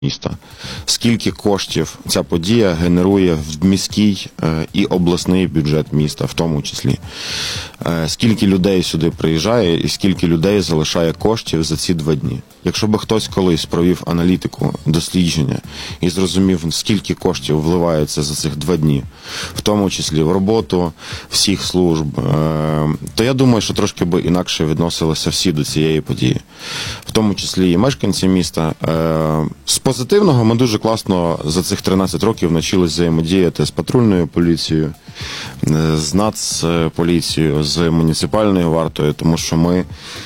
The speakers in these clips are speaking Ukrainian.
міста. Скільки коштів ця подія генерує в міський і обласний бюджет міста, в тому числі. Скільки людей сюди приїжджає і скільки людей залишає коштів за ці 2 дні. Якщо би хтось колись провів аналітику, дослідження і зрозумів, скільки коштів вливається за цих 2 дні, в тому числі в роботу всіх служб, то я думаю, що трошки би інакше відносилися всі до цієї події. В тому числі і мешканці міста. З позитивного ми дуже класно за цих 13 років навчилися взаємодіяти з патрульною поліцією, з Нацполіцією, з муніципальною вартою, тому що ми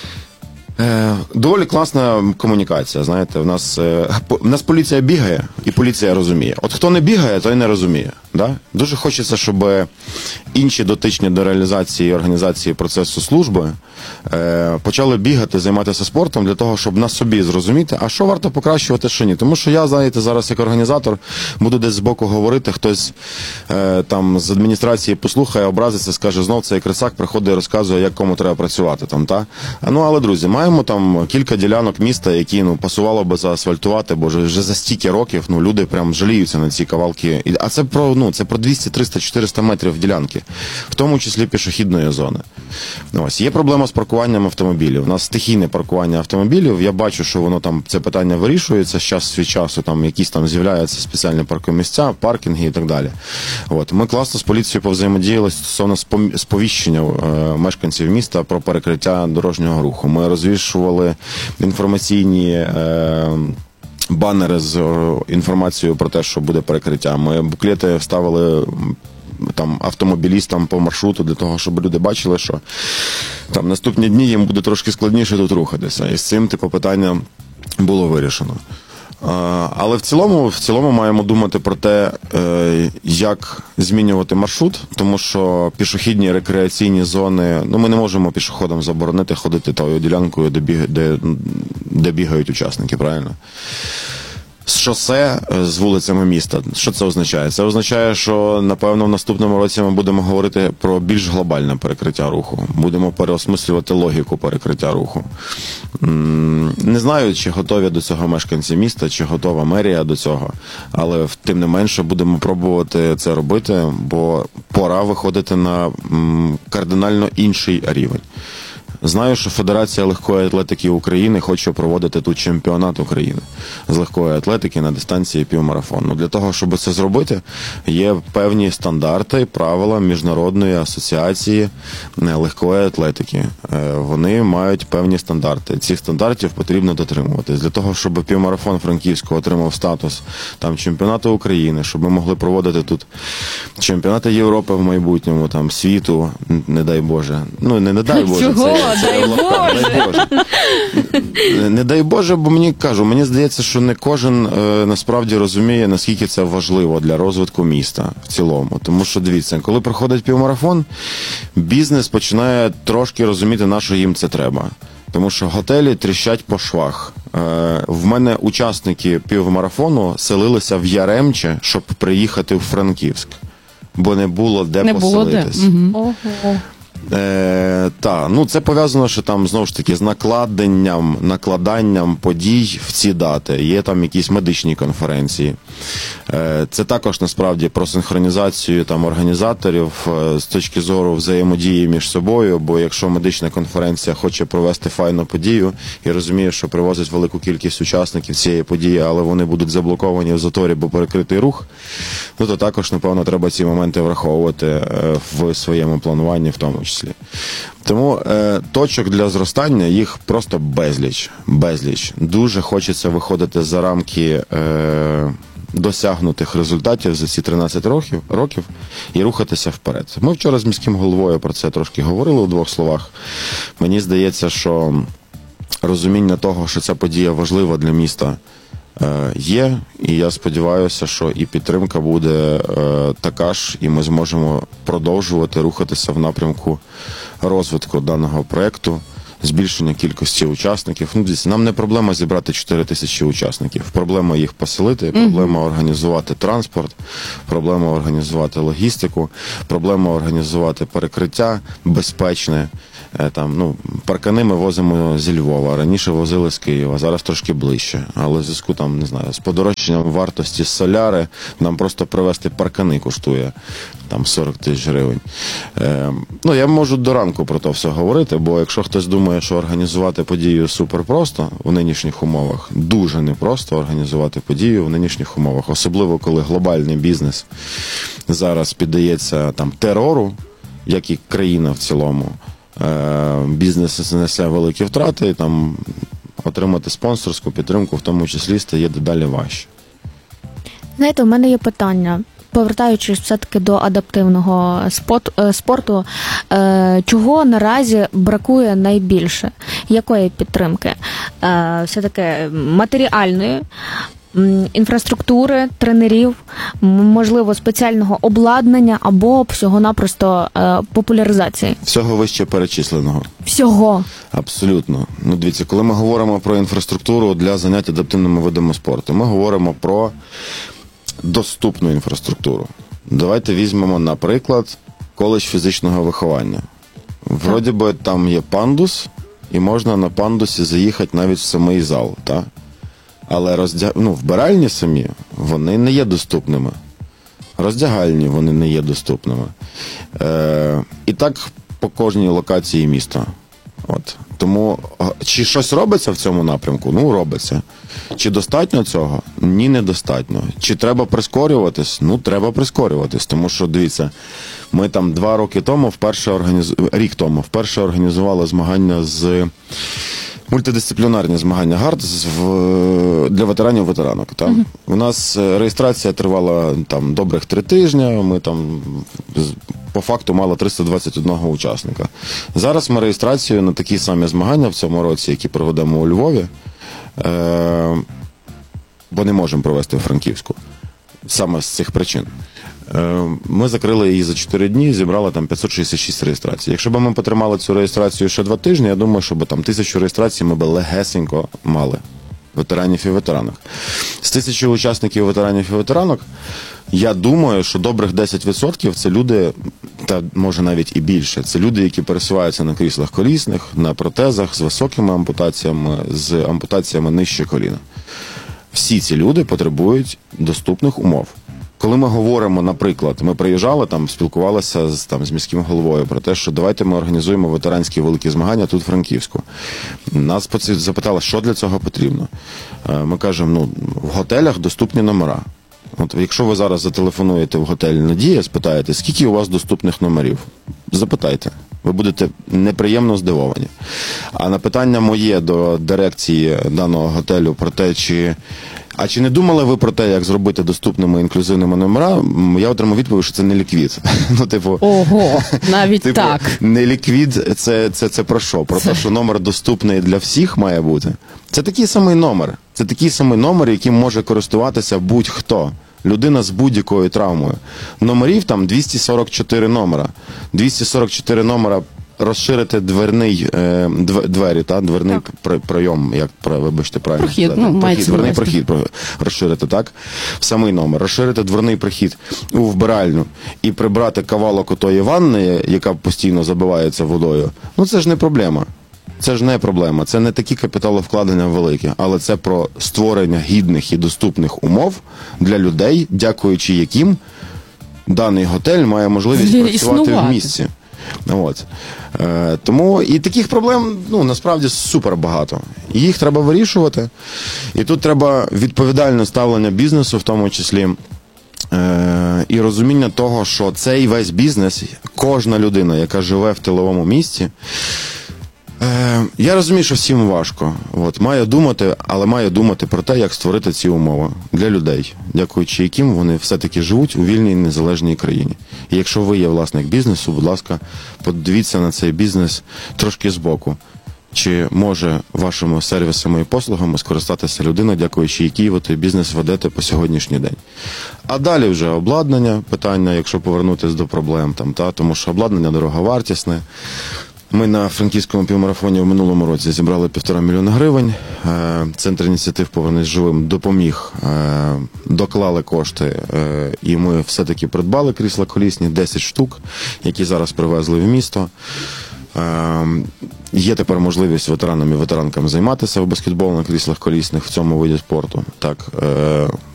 доволі класна комунікація, знаєте, в нас поліція бігає і поліція розуміє. От хто не бігає, той не розуміє. Да? Дуже хочеться, щоб інші дотичні до реалізації і організації процесу служби почали бігати, займатися спортом для того, щоб на собі зрозуміти, а що варто покращувати, що ні. Тому що я, знаєте, зараз як організатор буду десь збоку говорити, хтось там з адміністрації послухає, образиться, скаже, знов цей крисак приходить і розказує, як кому треба працювати. Там, та? Але, друзі, маємо там кілька ділянок міста, які пасувало би заасфальтувати, бо вже за стільки років люди прям жаліються на ці кавалки. А це про 200, 300, 400 метрів ділянки, в тому числі пішохідної зони. Ось. Є проблема з паркуванням автомобілів. У нас стихійне паркування автомобілів. Я бачу, що воно там, це питання вирішується з часу від часу, там якісь там з'являються спеціальні паркомісця, паркінги і так далі. От. Ми класно з поліцією повзаємодіяли стосовно сповіщення мешканців міста про перекриття дорожнього руху. Ми розвішували інформаційні банери з інформацією про те, що буде перекриття. Ми буклети вставили там автомобілістам по маршруту для того, щоб люди бачили, що там наступні дні їм буде трошки складніше тут рухатися. І з цим питання було вирішено. Але в цілому маємо думати про те, як змінювати маршрут, тому що пішохідні рекреаційні зони, ми не можемо пішоходам заборонити ходити тою ділянкою, де бігають учасники, правильно? З шосе, з вулицями міста. Що це означає? Це означає, що, напевно, в наступному році ми будемо говорити про більш глобальне перекриття руху. Будемо переосмислювати логіку перекриття руху. Не знаю, чи готові до цього мешканці міста, чи готова мерія до цього, але тим не менше будемо пробувати це робити, бо пора виходити на кардинально інший рівень. Знаю, що Федерація легкої атлетики України хоче проводити тут чемпіонат України з легкої атлетики на дистанції півмарафону. Для того, щоб це зробити, є певні стандарти, правила Міжнародної асоціації легкої атлетики. Вони мають певні стандарти. Цих стандартів потрібно дотримуватись. Для того, щоб півмарафон Франківського отримав статус там чемпіонату України, щоб ми могли проводити тут чемпіонати Європи в майбутньому, там світу, не дай Боже. Не дай Боже. Чого? Дай Боже. Не дай Боже, бо мені здається, що не кожен насправді розуміє, наскільки це важливо для розвитку міста в цілому. Тому що, дивіться, коли проходить півмарафон, бізнес починає трошки розуміти, на що їм це треба. Тому що готелі тріщать по швах. В мене учасники півмарафону селилися в Яремче, щоб приїхати в Франківськ, бо не було де поселитись. Ого. Це пов'язано, що там, знову ж таки, з накладанням подій в ці дати. Є там якісь медичні конференції. Це також, насправді, про синхронізацію там організаторів з точки зору взаємодії між собою, бо якщо медична конференція хоче провести файну подію і розуміє, що привозить велику кількість учасників цієї події, але вони будуть заблоковані в заторі, бо перекритий рух, то також, напевно, треба ці моменти враховувати в своєму плануванні в тому числі. Тому точок для зростання їх просто безліч. Дуже хочеться виходити за рамки досягнутих результатів за ці 13 років і рухатися вперед. Ми вчора з міським головою про це трошки говорили у 2 словах. Мені здається, що розуміння того, що ця подія важлива для міста, є, і я сподіваюся, що і підтримка буде така ж, і ми зможемо продовжувати рухатися в напрямку розвитку даного проєкту, збільшення кількості учасників. Нам не проблема зібрати 4 тисячі учасників. Проблема їх поселити, проблема організувати транспорт, проблема організувати логістику, проблема організувати перекриття безпечне, Паркани ми возимо зі Львова, раніше возили з Києва, зараз трошки ближче. Але в зв'язку з подорожчанням вартості соляри нам просто привезти паркани коштує 40 тисяч гривень. Я можу до ранку про то все говорити, бо якщо хтось думає, що організувати подію супер просто в нинішніх умовах, дуже непросто організувати подію в нинішніх умовах, особливо коли глобальний бізнес зараз піддається терору, як і країна в цілому. Бізнес несе великі втрати, і отримати спонсорську підтримку, в тому числі, стає дедалі важче. Знаєте, у мене є питання. Повертаючись все-таки до адаптивного спорту, чого наразі бракує найбільше? Якої підтримки? Все-таки матеріальної, інфраструктури, тренерів, можливо, спеціального обладнання або всього-напросто популяризації? Всього вище перечисленого. Всього? Абсолютно. Дивіться, коли ми говоримо про інфраструктуру для занять адаптивними видами спорту, ми говоримо про доступну інфраструктуру. Давайте візьмемо, наприклад, коледж фізичного виховання. Вроді би там є пандус, і можна на пандусі заїхати навіть в самий зал, так? Але вбиральні самі, вони не є доступними. Роздягальні вони не є доступними. І так по кожній локації міста. Тому, чи щось робиться в цьому напрямку? Робиться. Чи достатньо цього? Ні, недостатньо. Чи треба прискорюватись? Треба прискорюватись. Тому що, дивіться, ми рік тому вперше організували змагання мультидисциплінарні змагання ГАРД для ветеранів-ветеранок. У нас реєстрація тривала добрих 3 тижні, ми по факту мали 321 учасника. Зараз ми реєстрацію на такі самі змагання в цьому році, які проведемо у Львові, бо не можемо провести у Франківську. Саме з цих причин. Ми закрили її за 4 дні, зібрали 566 реєстрацій. Якщо б ми потримали цю реєстрацію ще 2 тижні, я думаю, що 1000 реєстрацій ми б легесенько мали. Ветеранів і ветеранок. З 1000 учасників ветеранів і ветеранок, я думаю, що добрих 10% це люди, та може навіть і більше, це люди, які пересуваються на кріслах колісних, на протезах з високими ампутаціями, з ампутаціями нижче коліна. Всі ці люди потребують доступних умов. Коли ми говоримо, наприклад, ми приїжджали, спілкувалися з міським головою про те, що давайте ми організуємо ветеранські великі змагання тут в Франківську. Нас запитали, що для цього потрібно. Ми кажемо, в готелях доступні номера. Якщо ви зараз зателефонуєте в готель «Надія», спитаєте, скільки у вас доступних номерів? Запитайте. Ви будете неприємно здивовані. А на питання моє до дирекції даного готелю про те, чи не думали ви про те, як зробити доступними інклюзивними номера, я отримав відповідь, що це не ліквід. Ого, навіть так. Не ліквід, це про що? Про те, що номер доступний для всіх має бути. Це такий самий номер. Це такий самий номер, яким може користуватися будь-хто. Людина з будь-якою травмою. Номерів 244 номера. 244 номера розширити дверний дверний прийом, вибачте, правильно. Дверний прохід розширити, так? В самий номер. Розширити дверний прохід у вбиральню і прибрати кавалок отої ванни, яка постійно забивається водою. Це ж не проблема. Це ж не проблема. Це не такі капіталовкладення великі, але це про створення гідних і доступних умов для людей, дякуючи яким даний готель має можливість працювати в місті. Тому і таких проблем, насправді, супер багато. І їх треба вирішувати. І тут треба відповідальне ставлення бізнесу, в тому числі, і розуміння того, що цей весь бізнес, кожна людина, яка живе в тиловому місті, я розумію, що всім важко. Має думати про те, як створити ці умови для людей, дякуючи яким вони все-таки живуть у вільній незалежній країні. І якщо ви є власник бізнесу, будь ласка, подивіться на цей бізнес трошки збоку. Чи може вашими сервісами і послугами скористатися людина, дякуючи якій ви той бізнес ведете по сьогоднішній день. А далі вже обладнання, питання, якщо повернутися до проблем, тому що обладнання дороговартісне. Ми на Франківському півмарафоні в минулому році зібрали 1,5 мільйона гривень. Центр ініціатив «Повернись живим» допоміг, доклали кошти, і ми все-таки придбали крісла колісні, 10 штук, які зараз привезли в місто. Є тепер можливість ветеранам і ветеранкам займатися в баскетбол на кріслах колісних в цьому виді спорту. Так,